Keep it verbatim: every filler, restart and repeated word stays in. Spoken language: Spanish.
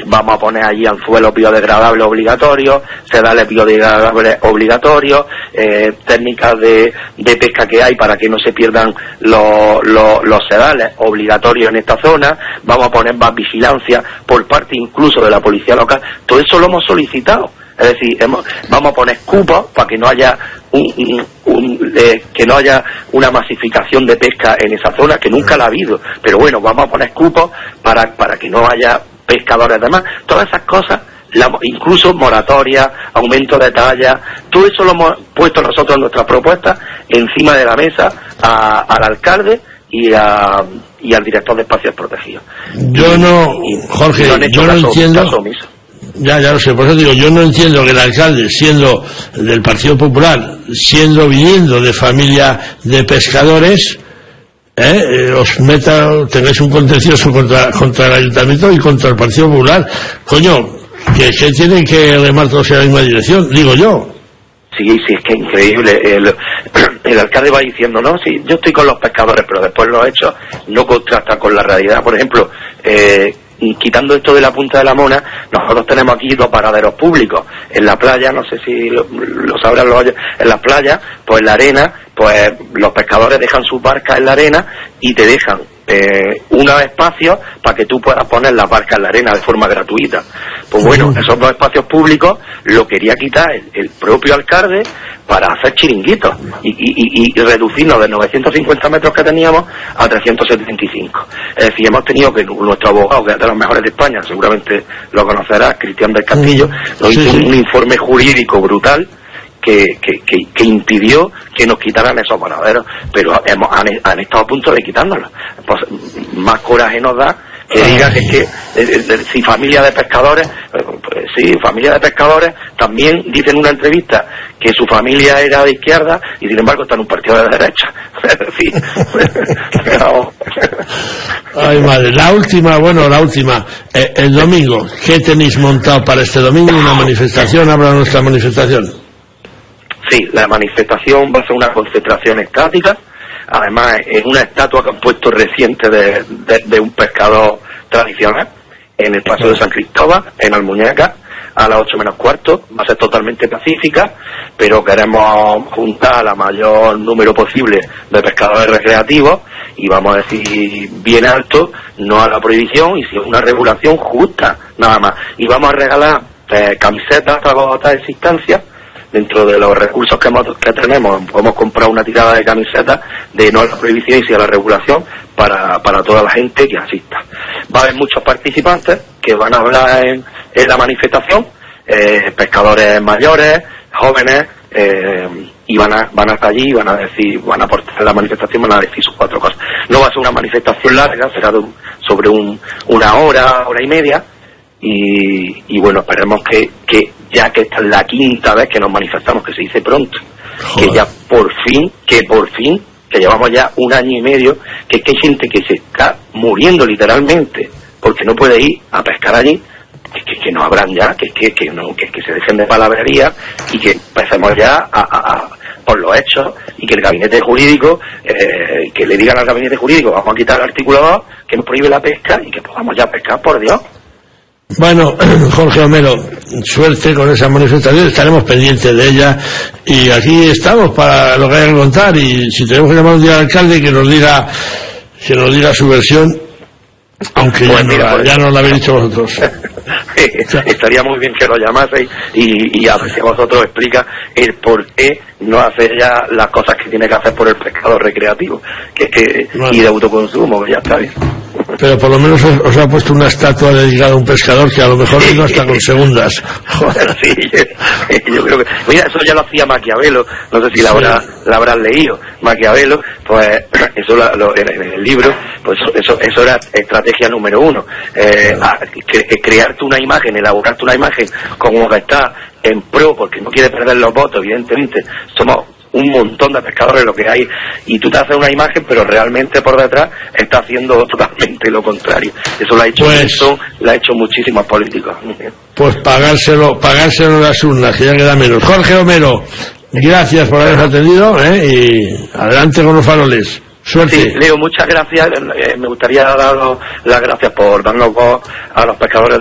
vamos a poner allí anzuelos biodegradables obligatorios, sedales biodegradables obligatorios, eh, técnicas de, de pesca que hay para que no se pierdan los, los, los sedales obligatorios en esta zona. Vamos a poner más vigilancia por parte incluso de la policía local. Todo eso lo hemos solicitado. Es decir, hemos, vamos a poner cupos para que no haya un, un, un eh, que no haya una masificación de pesca en esa zona, que nunca la ha habido, pero bueno, vamos a poner cupos para para que no haya pescadores de más. Todas esas cosas, la, incluso moratoria, aumento de talla, todo eso lo hemos puesto nosotros en nuestras propuestas encima de la mesa a, al alcalde y a y al director de espacios protegidos. Yo no, y, Jorge, no yo no caso, entiendo. Caso Ya, ya lo sé, por eso digo, yo no entiendo que el alcalde, siendo del Partido Popular, siendo, viniendo de familia de pescadores, eh, eh, os meta, tengáis un contencioso contra, contra el Ayuntamiento y contra el Partido Popular. Coño, que, que tienen que remar todos en la misma dirección, digo yo. Sí, sí, es que es increíble. El, el alcalde va diciendo, no, sí, yo estoy con los pescadores, pero después los hechos no contrastan con la realidad. Por ejemplo, eh, y quitando esto de la Punta de la Mona, nosotros tenemos aquí dos paraderos públicos en la playa, no sé si lo, lo sabrán los oyentes, en la playa, pues en la arena, pues los pescadores dejan sus barcas en la arena y te dejan eh, unos espacios para que tú puedas poner las barcas en la arena de forma gratuita. Pues bueno, esos dos espacios públicos lo quería quitar el, el propio alcalde para hacer chiringuitos y, y, y, y reducirnos de novecientos cincuenta metros que teníamos a trescientos setenta y cinco. Es decir, hemos tenido que nuestro abogado, que es de los mejores de España, seguramente lo conocerás, Cristian del Castillo, nos hizo un, un informe jurídico brutal que, que, que, que impidió que nos quitaran esos paraderos, pero hemos, han, han estado a punto de quitárnoslos. Pues más coraje nos da que diga que es que eh, eh, si familia de pescadores, eh, pues, sí, familia de pescadores también dice en una entrevista que su familia era de izquierda y sin embargo está en un partido de derecha. Es decir, pero... Ay, madre, la última, bueno, la última, eh, el domingo, ¿qué tenéis montado para este domingo? ¿Una manifestación? ¿Habla de nuestra manifestación? Sí, la manifestación va a ser una concentración estática. Además, es una estatua que han puesto reciente de, de, de un pescador tradicional en el Paso de San Cristóbal, en Almuñécar, a las ocho menos cuarto. Va a ser totalmente pacífica, pero queremos juntar la mayor número posible de pescadores recreativos y vamos a decir bien alto, no a la prohibición y sí a una regulación justa, nada más. Y vamos a regalar eh, camisetas a agotar existencia. Dentro de los recursos que, hemos, que tenemos, podemos comprar una tirada de camisetas de no a la prohibición y sí a la regulación para, para toda la gente que asista. Va a haber muchos participantes que van a hablar en, en la manifestación, eh, pescadores mayores, jóvenes, eh, y van a, van a estar allí, van a decir, van a aportar la manifestación, van a decir sus cuatro cosas. No va a ser una manifestación larga, será de un, sobre un, una hora, hora y media. Y, y bueno, esperemos que, que ya que esta es la quinta vez que nos manifestamos, que se dice pronto, Joder. que ya por fin, que por fin, que llevamos ya un año y medio, que es que hay gente que se está muriendo literalmente porque no puede ir a pescar allí, que, que, que no habrán ya, que, que, que, no, que, que se dejen de palabrería y que empecemos ya a, a, a por los hechos y que el gabinete jurídico, eh, que le digan al gabinete jurídico, vamos a quitar el artículo dos, que nos prohíbe la pesca y que podamos ya pescar, por Dios. Bueno, Jorge Homero, suerte con esa manifestación, estaremos pendientes de ella y aquí estamos para lo que haya que contar y si tenemos que llamar un día al alcalde que nos diga que nos diga su versión, aunque pues ya, mira, no la, ya nos la habéis dicho vosotros. Estaría muy bien que lo llamaseis y, y a ver si a vosotros explica el por qué no hacer ya las cosas que tiene que hacer por el pescado recreativo, que es que bueno. y de autoconsumo, que ya está bien. Pero por lo menos os, os ha puesto una estatua dedicada a un pescador que a lo mejor no está con segundas. Joder, sí, yo, yo creo que... Mira, eso ya lo hacía Maquiavelo, no sé si la, habrá, la habrás leído. Maquiavelo, pues eso lo, lo, en, en el libro, pues eso, eso era estrategia número uno. Eh, a, cre, crearte una imagen, elaborarte una imagen como que está en pro, porque no quiere perder los votos, evidentemente. Somos un montón de pescadores lo que hay y tú te haces una imagen pero realmente por detrás está haciendo totalmente lo contrario. Eso lo ha hecho pues, eso, lo ha hecho muchísimos políticos. Pues pagárselo, pagárselo en las urnas, que ya queda menos. Jorge Homero, gracias por habernos atendido, ¿eh? Y adelante con los faroles. Suerte. Sí, Leo, muchas gracias. Eh, me gustaría dar las gracias por darnos voz a los pescadores